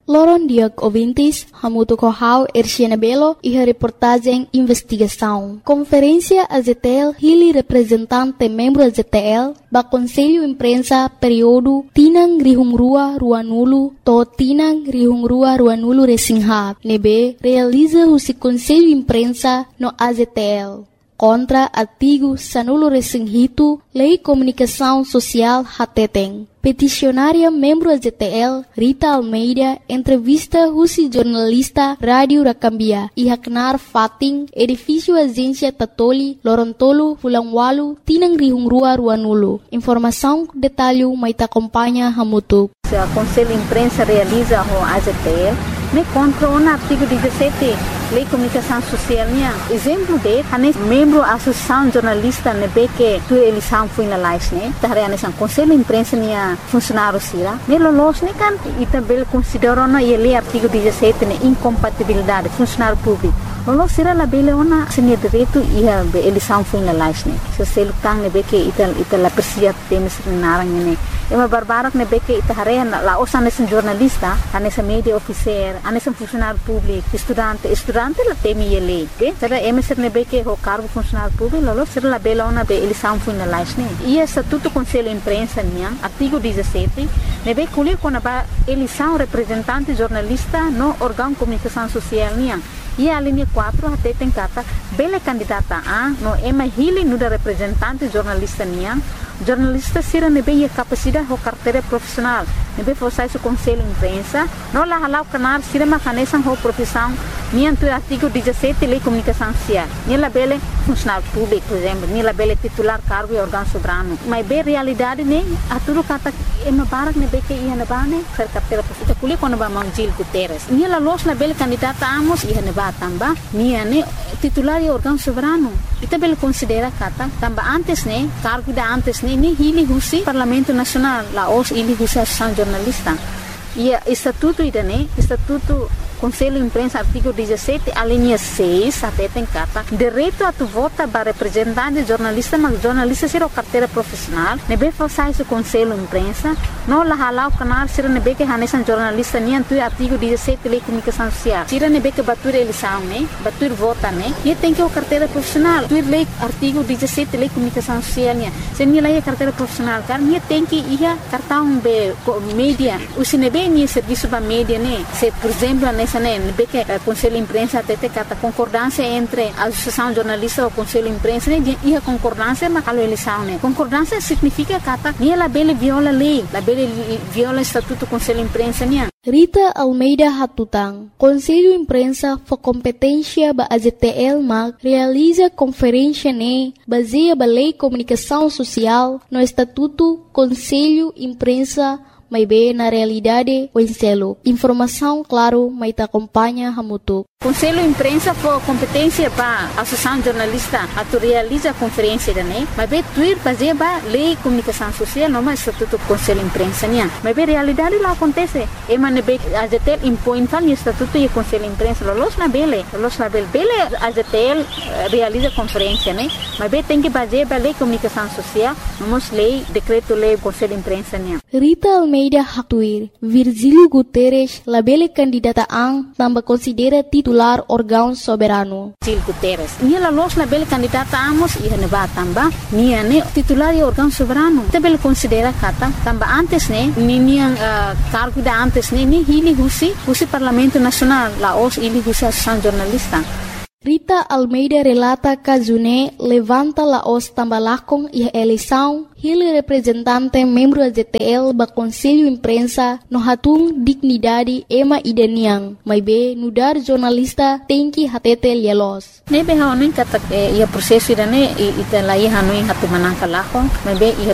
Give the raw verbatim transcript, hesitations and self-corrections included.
Loron Diag ouvintes, hamuto corral Erciana Belo e a reportagem Investigação. Conferência A Z T L, Hili representante membro A Z T L, ba Conselho Imprensa período Tinang Rihungrua Ruanulo, to Tinang Rihungrua Ruanulo Resinghat, nebe realiza o Conselho Imprensa no A Z T L. Contra artigo Sanulo Resinghito, Lei Comunicação Social Hateteng. Peticionária membro A Z T L, Rita Almeida, entrevista Rusi jornalista Rádio Rakambia e Haknar Fating, edifício Agência Tatoli, Lorontolo, Fulangwalu, Tinang Rihungrua Ruanulo. Informação, detalhe, maita acompanha Hamutuk. O Conselho Imprensa realiza o A Z T L, me contra o artigo dezessete, Lei Comunicação Social, exemplo de, anes membro da Associação Jornalista, nebe que tu eleição foi na live, né? Tahre anes o Conselho Imprensa nia funcionário sira, me lolos ne kan, e também considerou na ele artigo dezessete ne incompatibilidade funcionário público. Lolos sira la bele ona senia direito e a eleição foi na live, né? Se se lutang nebe que ita ita la persia temes narang ne. Ema barbarak nebe que ita hare la osa anes jornalista, anes media officer, anes funcionário público, estudante, estudante la temi ele, okay? Será emes nebe que o cargo funcionário público, lolos sira la bele ona be eleição foi na live, né? E estatuto Conselho Imprensa nia, artigo dezessete, nebe colher com a eleição representante jornalista no órgão de comunicação social nia. E a linha quatro até tem cata bela candidata a no ema hili no da representante jornalista nia. Jornalista sira nebe a capacidade ou carteira profissional. Nebe forçar o Conselho Imprensa, não lá halau canar sira macanesan ou profissão nia do artigo dezessete Lei Comunicação Social. Nia la bela funcionário público, por exemplo, nia la bela titular cargo e órgão soberano. Mas bem realidade ne a tudo cata ema barak nebe que ia na bane ser carteira profissional. Kuli quando ba Manjil Guterres. Nia la los la bela candidata amos ia na ba tamba nia ne titular e órgão soberano. Ita bela considera kata tamba antes ne cargo da antes ne ni hili husi Parlamento Nacional la os hili husi Associação Jornalista. E estatuto ida ne estatuto Conselho Imprensa artigo dezessete a linha seis até tem cata direito a tu vota para representante jornalista mas jornalista ser o carteira profissional nebe forçar o Conselho Imprensa não la halau canal ser nebe que hanesan jornalista nem tu artigo dezessete Lei Comunicação Social tira nebe que batur eleição né batur vota né e tem que o carteira profissional tu lei artigo dezessete Lei Comunicação Social né se nem lei carteira profissional car nem tem que ia cartão be mídia o se nebe nem serviço para mídia né se por exemplo nebe que o Conselho Imprensa até tem cata concordância entre a Associação Jornalista e o Conselho Imprensa né e a concordância mas a eleição né concordância significa cata nem ela bele viola lei la bele viola estatuto Conselho Imprensa né. Rita Almeida Hatutang, Conselho Imprensa for competência ba A Z T L mag realiza conferência ne baseia ba Lei Comunicação Social no estatuto Conselho Imprensa mas bem na realidade o enselo. Informação, claro, mas te acompanha Hamutuk. Conselho Imprensa for competência para a Associação Jornalista a tu realiza a conferência da né, mas bem tu ir fazer ba Lei Comunicação Social não mais estatuto Conselho Imprensa né, mas bem realidade lá acontece. E mas nebe A Z T L impõe tal estatuto e Conselho Imprensa los na bele, los na bele, bele A Z T L realiza conferência né, mas bem tem que fazer ba Lei Comunicação Social, vamos lei decreto lei Conselho Imprensa né. Rita Almeida Hatuir, Virgílio Guterres, la bele candidata ang tambah considera titular órgão soberano. Virgílio Guterres. Nia la los la bele candidata amos e ne ba tamba, nia ne titular e órgão soberano. Te bele considera kata tamba antes ne, ni nia uh, cargo da antes ne, ni hili husi, husi Parlamento Nacional, la os hili husi Associação Jornalista. Rita Almeida relata que June levanta la os tambalakong e a eleição, ele representante membro da Z T L ba Conselho Imprensa no hatung dignidade ema idaniang, mas be nudar jornalista tem que hatete lielos. Nebe hanuin kata ia proseso idane ita lai hanuin hatu manang kalakong, mas be ia